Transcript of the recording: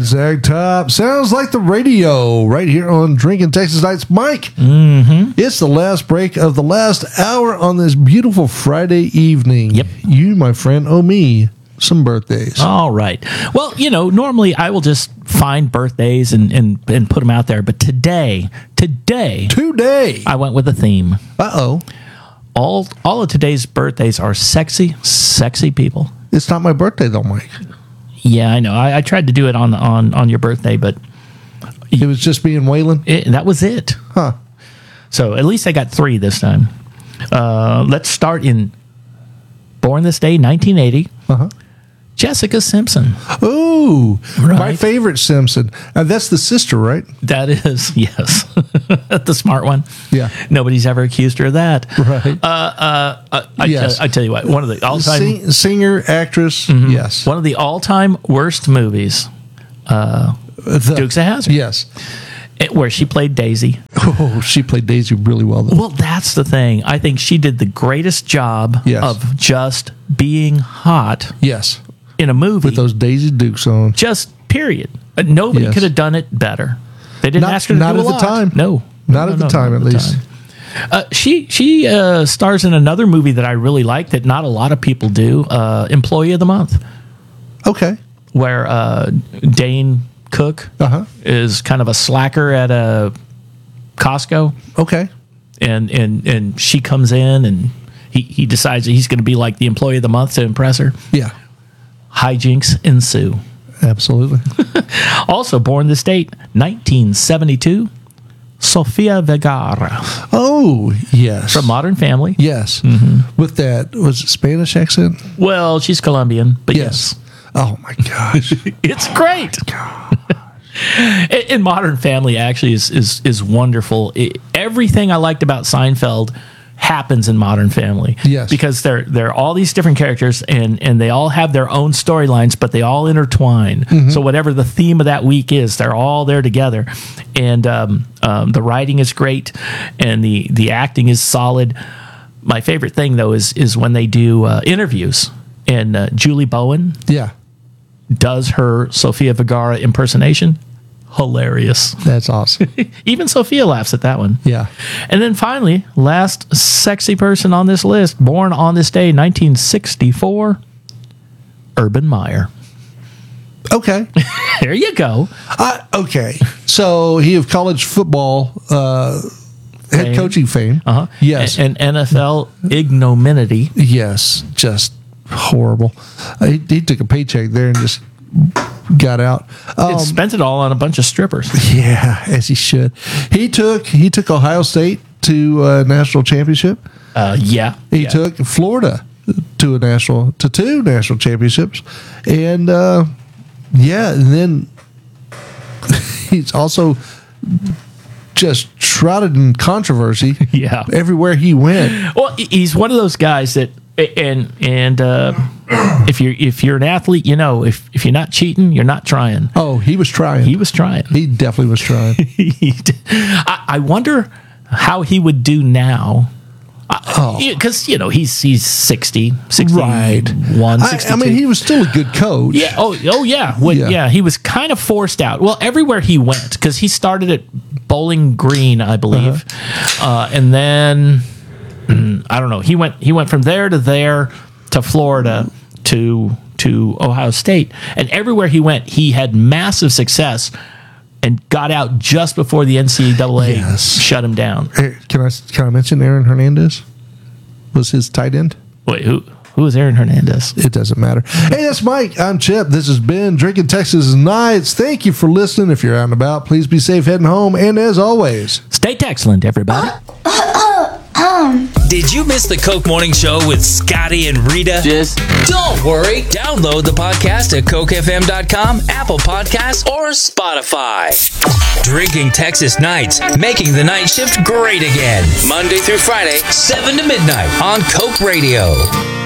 Zag Top. Sounds like the radio right here on Drinking Texas Nights. Mike, It's the last break of the last hour on this beautiful Friday evening. Yep. You, my friend, owe me some birthdays. All right. Well, normally I will just find birthdays and put them out there. But today, I went with a theme. Uh-oh. All of today's birthdays are sexy people. It's not my birthday, though, Mike. Yeah, I know. I tried to do it on your birthday, but It was just me and Waylon? that was it. Huh. So at least I got 3 this time. Let's start in born this day, 1980. Uh-huh. Jessica Simpson. Ooh, Right. my favorite Simpson. That's the sister, right? That is, yes. The smart one. Yeah. Nobody's ever accused her of that. Right. Yes. I tell you what, one of the all-time... Singer, actress, yes. One of the all-time worst movies, Dukes of Hazzard. Yes. Where she played Daisy. Oh, she played Daisy really well, though. Well, that's the thing. I think she did the greatest job Yes. of just being hot Yes. in a movie. With those Daisy Dukes on. Just period. Nobody Yes. could have done it better. They didn't Not- ask her to not do a at the lot. time. No. Not at the time, at least. She stars in another movie that I really like that not a lot of people do, Employee of the Month, Okay. where Dane Cook Uh-huh. is kind of a slacker at a Costco, Okay. and she comes in and he decides that he's going to be like the Employee of the Month to impress her. Yeah. Hijinks ensue. Absolutely. Also born this date, 1972, Sofia Vergara Oh, yes. from Modern Family. Yes. With that, was it Spanish accent? Well, she's Colombian, but yes. Oh, my gosh. It's great. In Modern Family actually is wonderful. Everything I liked about Seinfeld happens in Modern Family. Yes. Because they're all these different characters and they all have their own storylines, but they all intertwine. So whatever the theme of that week is, they're all there together. And the writing is great and the acting is solid. My favorite thing though is when they do interviews and Julie Bowen Yeah. does her Sofia Vergara impersonation. Hilarious. That's awesome. Even Sophia laughs at that one. Yeah. And then finally, last sexy person on this list, born on this day, 1964, Urban Meyer. Okay. There you go. Okay. So he of college football head Fame. coaching fame. Uh-huh. Yes. And NFL ignominy. Yes. Just horrible. He took a paycheck there and just got out. And spent it all on a bunch of strippers. Yeah, as he should. He took Ohio State to a national championship. Yeah. He took Florida to two national championships, and and then he's also just shrouded in controversy. Yeah. Everywhere he went. Well, he's one of those guys that, and if you're an athlete, if you're not cheating, you're not trying. Oh, he was trying. He was trying. He definitely was trying. I wonder how he would do now. Because, he's 60, 61, Right. 62. I mean, he was still a good coach. Yeah. Oh, yeah. Yeah. He was kind of forced out. Well, everywhere he went, because he started at Bowling Green, I believe, and then I don't know. He went from there to Florida to Ohio State, and everywhere he went, he had massive success and got out just before the NCAA Yes. shut him down. Can I mention Aaron Hernandez? Was his tight end? Wait, who is Aaron Hernandez? It doesn't matter. Hey, that's Mike. I'm Chip. This has been Drinking Texas Nights. Thank you for listening. If you're out and about, please be safe heading home. And as always, Stay Texland, everybody. Did you miss the Coke Morning Show with Scotty and Rita? Don't worry. Download the podcast at CokeFM.com, Apple Podcasts, or Spotify. Drinking Texas Nights, making the night shift great again. Monday through Friday, 7 to midnight on Coke Radio.